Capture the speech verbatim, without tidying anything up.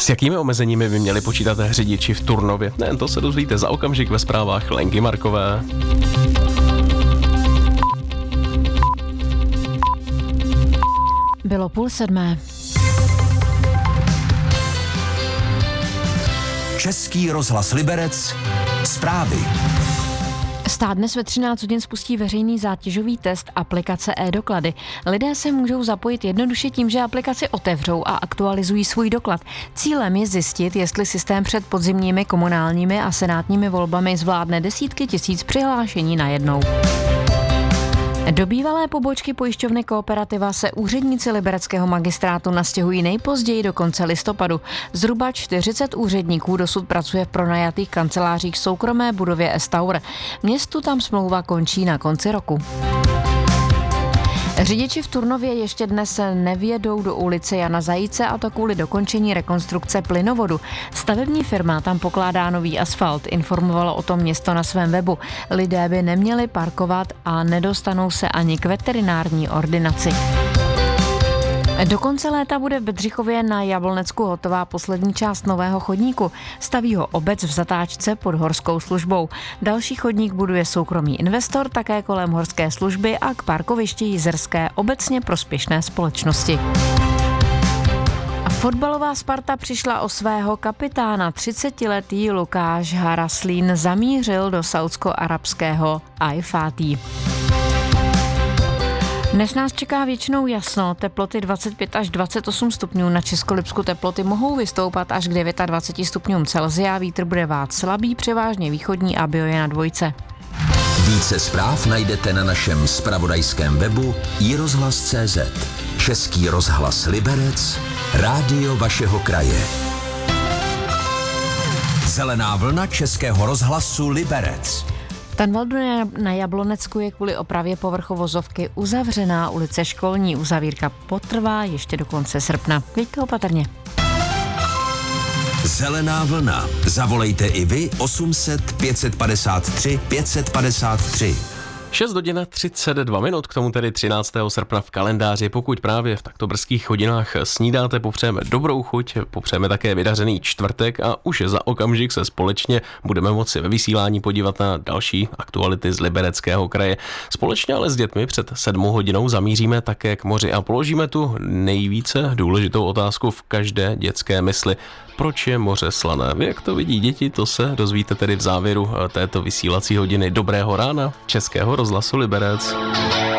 S jakými omezeními by měli počítat řidiči v Turnově? Nejen to se dozvíte za okamžik ve zprávách Lenky Markové. Bylo půl sedmé. Český rozhlas Liberec. Zprávy. Stát dnes ve třináct hodin spustí veřejný zátěžový test aplikace e-doklady. Lidé se můžou zapojit jednoduše tím, že aplikaci otevřou a aktualizují svůj doklad. Cílem je zjistit, jestli systém před podzimními komunálními a senátními volbami zvládne desítky tisíc přihlášení najednou. Do bývalé pobočky pojišťovny Kooperativa se úředníci libereckého magistrátu nastěhují nejpozději do konce listopadu. Zhruba čtyřicet úředníků dosud pracuje v pronajatých kancelářích soukromé budově S-Tower. Městu tam smlouva končí na konci roku. Řidiči v Turnově ještě dnes nevjedou do ulice Jana Zajíce, a to kvůli dokončení rekonstrukce plynovodu. Stavební firma tam pokládá nový asfalt, informovalo o tom město na svém webu. Lidé by neměli parkovat a nedostanou se ani k veterinární ordinaci. Do konce léta bude v Bedřichově na Jablonecku hotová poslední část nového chodníku. Staví ho obec v zatáčce pod horskou službou. Další chodník buduje soukromý investor také kolem horské služby a k parkovišti Jizerské obecně prospěšné společnosti. A fotbalová Sparta přišla o svého kapitána. třicetiletý Lukáš Haraslín zamířil do saúdsko-arabského Al Fatih. Dnes nás čeká většinou jasno, teploty dvacet pět až dvacet osm stupňů, na Českolipsku teploty mohou vystoupat až k dvaceti devíti stupňům Celsia, vítr bude vát slabý, převážně východní a bio je na dvojce. Více zpráv najdete na našem zpravodajském webu i rozhlas tečka cé zet. Český rozhlas Liberec, rádio vašeho kraje. Zelená vlna Českého rozhlasu Liberec. Tanvaldu na Jablonecku je kvůli opravě povrchovozovky uzavřená, ulice Školní. Uzavírka potrvá ještě do konce srpna. Jeďte opatrně. Zelená vlna. Zavolejte i vy osm set pět padesát tři pět padesát tři. šest hodin třicet dva minut, k tomu tedy třináctého srpna v kalendáři. Pokud právě v takto brzkých hodinách snídáte, popřejeme dobrou chuť, popřejeme také vydařený čtvrtek a už za okamžik se společně budeme moci ve vysílání podívat na další aktuality z Libereckého kraje. Společně ale s dětmi před sedmou hodinou zamíříme také k moři a položíme tu nejvíce důležitou otázku v každé dětské mysli. Proč je moře slané? Vy, jak to vidí děti, to se dozvíte tedy v závěru této vysílací hodiny. Dobrého rána Českého rozhlasu Liberec.